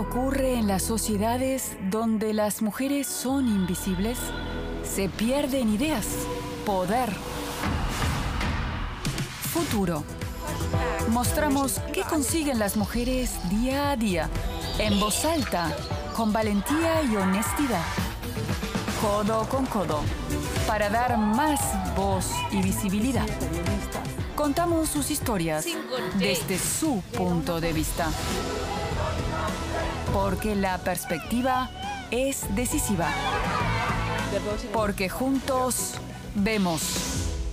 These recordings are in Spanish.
ocurre en las sociedades donde las mujeres son invisibles? Se pierden ideas, poder, futuro. Mostramos qué consiguen las mujeres día a día, en voz alta, con valentía y honestidad, codo con codo, para dar más voz y visibilidad. Contamos sus historias desde su punto de vista. Porque la perspectiva es decisiva. Porque juntos vemos.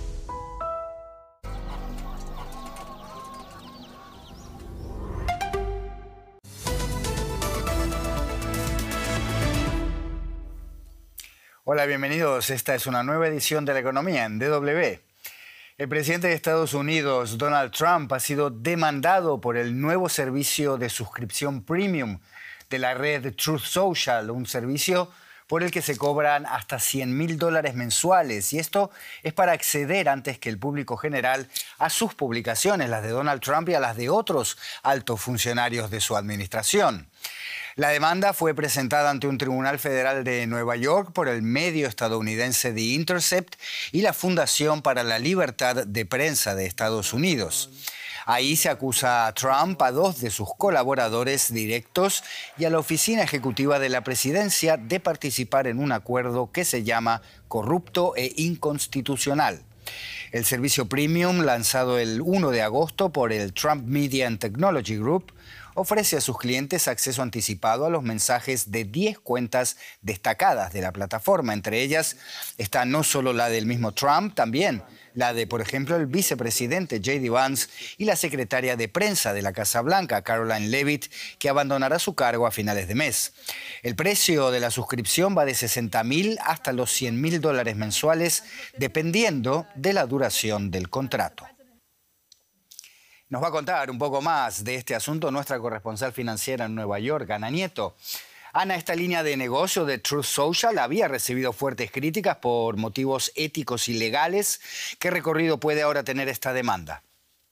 Hola, bienvenidos. Esta es una nueva edición de La Economía en DW. El presidente de Estados Unidos, Donald Trump, ha sido demandado por el nuevo servicio de suscripción premium de la red Truth Social, un servicio por el que se cobran hasta $100.000 mensuales. Y esto es para acceder antes que el público general a sus publicaciones, las de Donald Trump y a las de otros altos funcionarios de su administración. La demanda fue presentada ante un tribunal federal de Nueva York por el medio estadounidense The Intercept y la Fundación para la Libertad de Prensa de Estados Unidos. Ahí se acusa a Trump, a dos de sus colaboradores directos y a la oficina ejecutiva de la presidencia de participar en un acuerdo que se llama corrupto e inconstitucional. El servicio premium, lanzado el 1 de agosto por el Trump Media and Technology Group, ofrece a sus clientes acceso anticipado a los mensajes de 10 cuentas destacadas de la plataforma. Entre ellas está no solo la del mismo Trump, también la de, por ejemplo, el vicepresidente J.D. Vance y la secretaria de prensa de la Casa Blanca, Karoline Leavitt, que abandonará su cargo a finales de mes. El precio de la suscripción va de $60.000 hasta los $100.000 mensuales, dependiendo de la duración del contrato. Nos va a contar un poco más de este asunto nuestra corresponsal financiera en Nueva York, Ana Nieto. Ana, esta línea de negocio de Truth Social había recibido fuertes críticas por motivos éticos y legales. ¿Qué recorrido puede ahora tener esta demanda?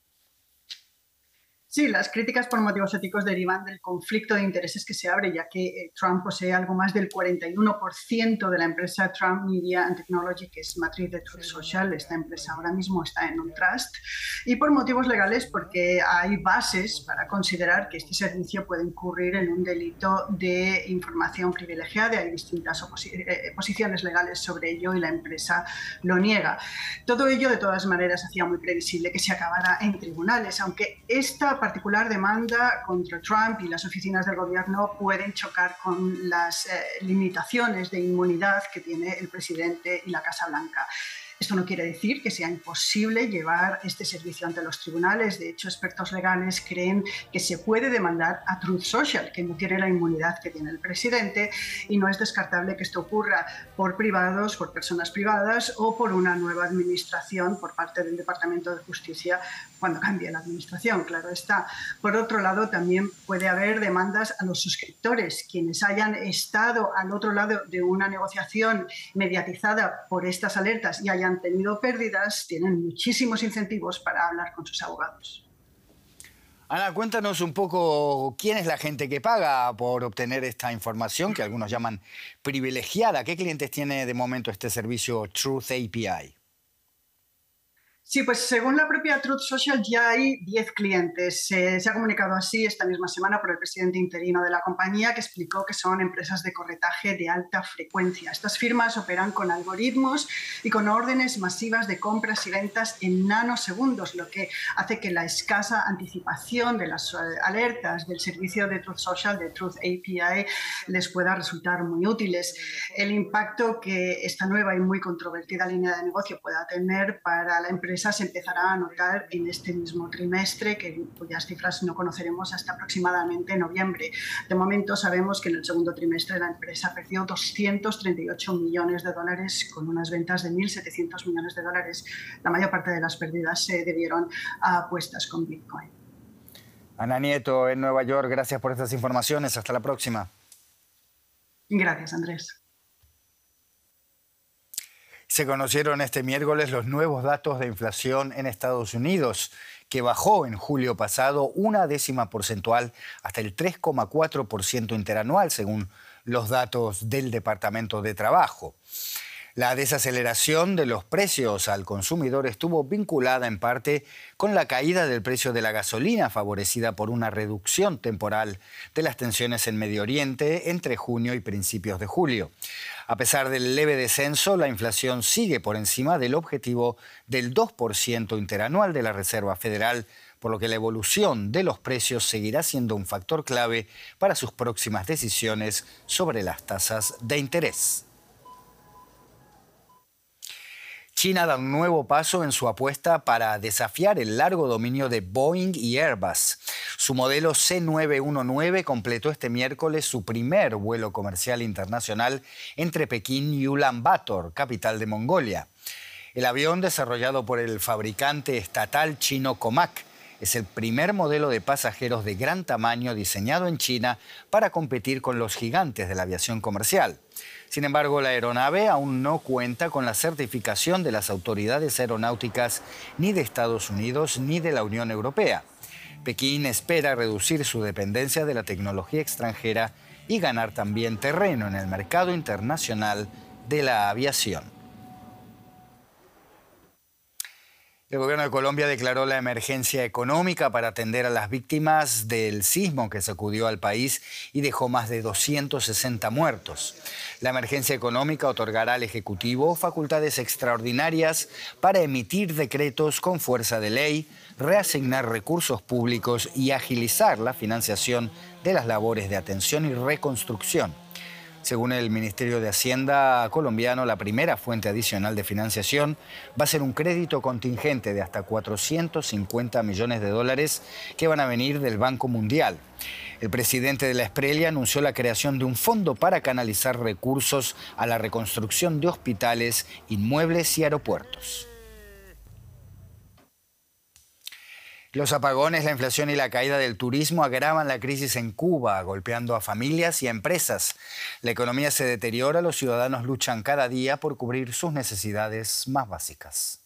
Sí, las críticas por motivos éticos derivan del conflicto de intereses que se abre, ya que Trump posee algo más del 41% de la empresa Trump Media and Technology, que es matriz de Truth Social. Esta empresa ahora mismo está en un trust. Y por motivos legales, porque hay bases para considerar que este servicio puede incurrir en un delito de información privilegiada. Hay distintas posiciones legales sobre ello y la empresa lo niega. Todo ello, de todas maneras, hacía muy previsible que se acabara en tribunales, aunque esta particular demanda contra Trump y las oficinas del gobierno pueden chocar con las limitaciones de inmunidad que tiene el presidente y la Casa Blanca. Esto no quiere decir que sea imposible llevar este servicio ante los tribunales. De hecho, expertos legales creen que se puede demandar a Truth Social, que no tiene la inmunidad que tiene el presidente, y no es descartable que esto ocurra por privados, por personas privadas o por una nueva administración por parte del Departamento de Justicia cuando cambie la administración, claro está. Por otro lado, también puede haber demandas a los suscriptores, quienes hayan estado al otro lado de una negociación mediatizada por estas alertas y hayan tenido pérdidas, tienen muchísimos incentivos para hablar con sus abogados. Ana, cuéntanos un poco quién es la gente que paga por obtener esta información, que algunos llaman privilegiada. ¿Qué clientes tiene de momento este servicio Truth API? Sí, pues según la propia Truth Social ya hay 10 clientes. Se ha comunicado así esta misma semana por el presidente interino de la compañía, que explicó que son empresas de corretaje de alta frecuencia. Estas firmas operan con algoritmos y con órdenes masivas de compras y ventas en nanosegundos, lo que hace que la escasa anticipación de las alertas del servicio de Truth Social, de Truth API, les pueda resultar muy útiles. El impacto que esta nueva y muy controvertida línea de negocio pueda tener para la empresa se empezará a notar en este mismo trimestre, cuyas cifras no conoceremos hasta aproximadamente noviembre. De momento sabemos que en el segundo trimestre la empresa perdió $238 millones con unas ventas de $1.700 millones. La mayor parte de las pérdidas se debieron a apuestas con Bitcoin. Ana Nieto, en Nueva York, gracias por estas informaciones. Hasta la próxima. Gracias, Andrés. Se conocieron este miércoles los nuevos datos de inflación en Estados Unidos, que bajó en julio pasado 0,1 porcentual hasta el 3,4% interanual, según los datos del Departamento de Trabajo. La desaceleración de los precios al consumidor estuvo vinculada en parte con la caída del precio de la gasolina, favorecida por una reducción temporal de las tensiones en Medio Oriente entre junio y principios de julio. A pesar del leve descenso, la inflación sigue por encima del objetivo del 2% interanual de la Reserva Federal, por lo que la evolución de los precios seguirá siendo un factor clave para sus próximas decisiones sobre las tasas de interés. China da un nuevo paso en su apuesta para desafiar el largo dominio de Boeing y Airbus. Su modelo C919 completó este miércoles su primer vuelo comercial internacional entre Pekín y Ulan Bator, capital de Mongolia. El avión, desarrollado por el fabricante estatal chino Comac, es el primer modelo de pasajeros de gran tamaño diseñado en China para competir con los gigantes de la aviación comercial. Sin embargo, la aeronave aún no cuenta con la certificación de las autoridades aeronáuticas ni de Estados Unidos ni de la Unión Europea. Pekín espera reducir su dependencia de la tecnología extranjera y ganar también terreno en el mercado internacional de la aviación. El gobierno de Colombia declaró la emergencia económica para atender a las víctimas del sismo que sacudió al país y dejó más de 260 muertos. La emergencia económica otorgará al Ejecutivo facultades extraordinarias para emitir decretos con fuerza de ley, reasignar recursos públicos y agilizar la financiación de las labores de atención y reconstrucción. Según el Ministerio de Hacienda colombiano, la primera fuente adicional de financiación va a ser un crédito contingente de hasta 450 millones de dólares que van a venir del Banco Mundial. El presidente de la Esprelia anunció la creación de un fondo para canalizar recursos a la reconstrucción de hospitales, inmuebles y aeropuertos. Los apagones, la inflación y la caída del turismo agravan la crisis en Cuba, golpeando a familias y a empresas. La economía se deteriora, los ciudadanos luchan cada día por cubrir sus necesidades más básicas.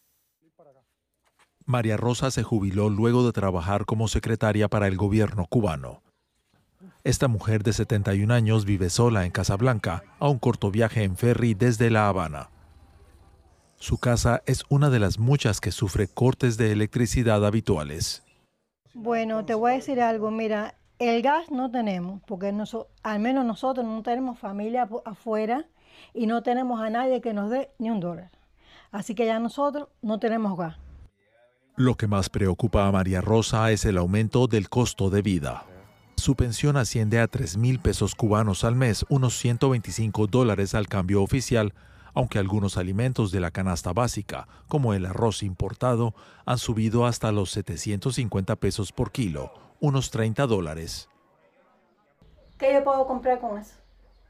María Rosa se jubiló luego de trabajar como secretaria para el gobierno cubano. Esta mujer de 71 años vive sola en Casablanca, a un corto viaje en ferry desde La Habana. Su casa es una de las muchas que sufre cortes de electricidad habituales. Bueno, te voy a decir algo, mira, el gas no tenemos, porque al menos nosotros no tenemos familia afuera y no tenemos a nadie que nos dé ni $1. Así que ya nosotros no tenemos gas. Lo que más preocupa a María Rosa es el aumento del costo de vida. Su pensión asciende a 3.000 pesos cubanos al mes, unos $125 al cambio oficial, aunque algunos alimentos de la canasta básica, como el arroz importado, han subido hasta los 750 pesos por kilo, unos $30. ¿Qué yo puedo comprar con eso?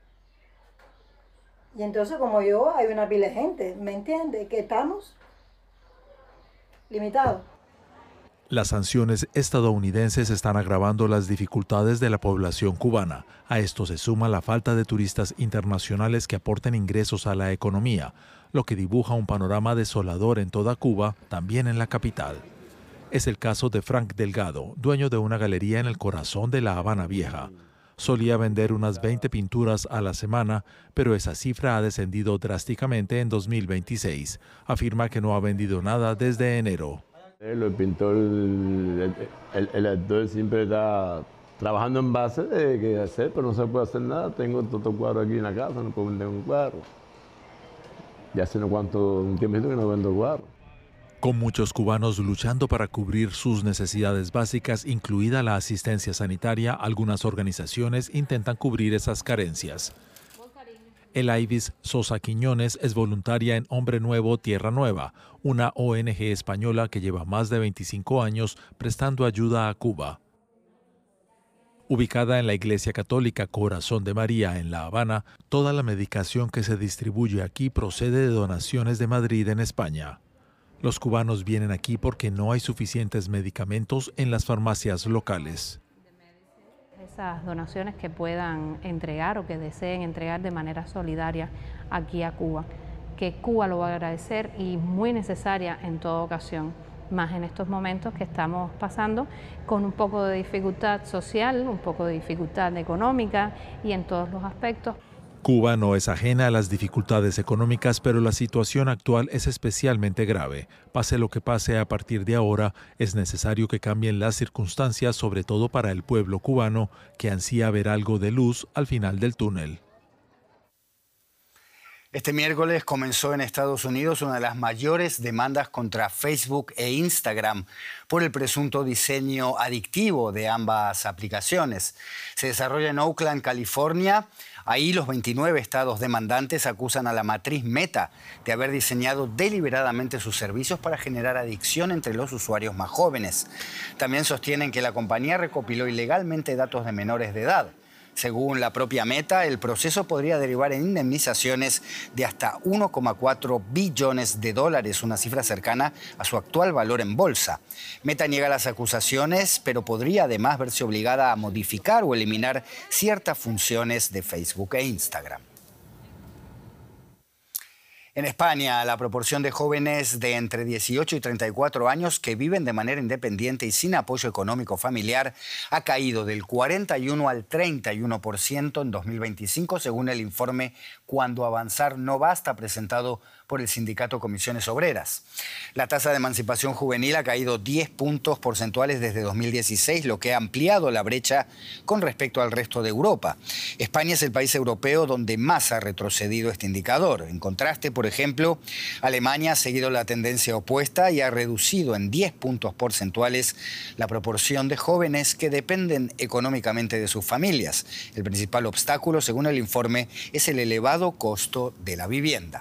Y entonces, como yo, hay una pila de gente, ¿me entiende? Que estamos limitados. Las sanciones estadounidenses están agravando las dificultades de la población cubana. A esto se suma la falta de turistas internacionales que aporten ingresos a la economía, lo que dibuja un panorama desolador en toda Cuba, también en la capital. Es el caso de Frank Delgado, dueño de una galería en el corazón de La Habana Vieja. Solía vender unas 20 pinturas a la semana, pero esa cifra ha descendido drásticamente en 2026. Afirma que no ha vendido nada desde enero. El pintor, el actor siempre está trabajando en base de qué hacer, pero no se puede hacer nada. Tengo todo cuadro aquí en la casa, no puedo vender un cuadro. Ya hace un tiempito que no vendo cuadro. Con muchos cubanos luchando para cubrir sus necesidades básicas, incluida la asistencia sanitaria, algunas organizaciones intentan cubrir esas carencias. Elaivis Sosa Quiñones es voluntaria en Hombre Nuevo, Tierra Nueva, una ONG española que lleva más de 25 años prestando ayuda a Cuba. Ubicada en la Iglesia Católica Corazón de María en La Habana, toda la medicación que se distribuye aquí procede de donaciones de Madrid en España. Los cubanos vienen aquí porque no hay suficientes medicamentos en las farmacias locales. Esas donaciones que puedan entregar o que deseen entregar de manera solidaria aquí a Cuba, que Cuba lo va a agradecer y muy necesaria en toda ocasión, más en estos momentos que estamos pasando, con un poco de dificultad social, un poco de dificultad económica y en todos los aspectos. Cuba no es ajena a las dificultades económicas, pero la situación actual es especialmente grave. Pase lo que pase a partir de ahora, es necesario que cambien las circunstancias, sobre todo para el pueblo cubano, que ansía ver algo de luz al final del túnel. Este miércoles comenzó en Estados Unidos una de las mayores demandas contra Facebook e Instagram por el presunto diseño adictivo de ambas aplicaciones. Se desarrolla en Oakland, California. Ahí los 29 estados demandantes acusan a la matriz Meta de haber diseñado deliberadamente sus servicios para generar adicción entre los usuarios más jóvenes. También sostienen que la compañía recopiló ilegalmente datos de menores de edad. Según la propia Meta, el proceso podría derivar en indemnizaciones de hasta 1,4 billones de dólares, una cifra cercana a su actual valor en bolsa. Meta niega las acusaciones, pero podría además verse obligada a modificar o eliminar ciertas funciones de Facebook e Instagram. En España, la proporción de jóvenes de entre 18 y 34 años que viven de manera independiente y sin apoyo económico familiar ha caído del 41 al 31% en 2025, según el informe Cuando avanzar no basta, presentado por el sindicato Comisiones Obreras. La tasa de emancipación juvenil ha caído 10 puntos porcentuales desde 2016, lo que ha ampliado la brecha con respecto al resto de Europa. España es el país europeo donde más ha retrocedido este indicador. En contraste, por ejemplo, Alemania ha seguido la tendencia opuesta y ha reducido en 10 puntos porcentuales la proporción de jóvenes que dependen económicamente de sus familias. El principal obstáculo, según el informe, es el elevado costo de la vivienda.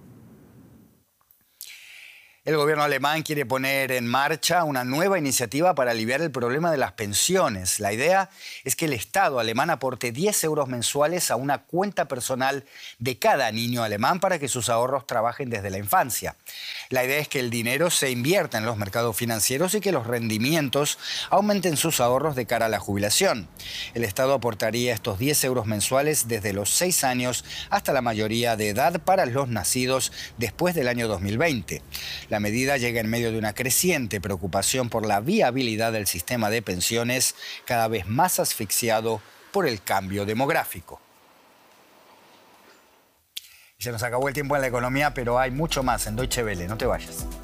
El gobierno alemán quiere poner en marcha una nueva iniciativa para aliviar el problema de las pensiones. La idea es que el Estado alemán aporte 10 euros mensuales a una cuenta personal de cada niño alemán para que sus ahorros trabajen desde la infancia. La idea es que el dinero se invierta en los mercados financieros y que los rendimientos aumenten sus ahorros de cara a la jubilación. El Estado aportaría estos 10 euros mensuales desde los 6 años hasta la mayoría de edad para los nacidos después del año 2020. La medida llega en medio de una creciente preocupación por la viabilidad del sistema de pensiones, cada vez más asfixiado por el cambio demográfico. Se nos acabó el tiempo en la economía, pero hay mucho más en Deutsche Welle. No te vayas.